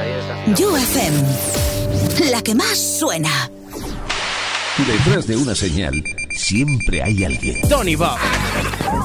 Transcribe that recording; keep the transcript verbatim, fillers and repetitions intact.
You F M, la que más suena. Detrás de una señal siempre hay alguien. Tony Bob.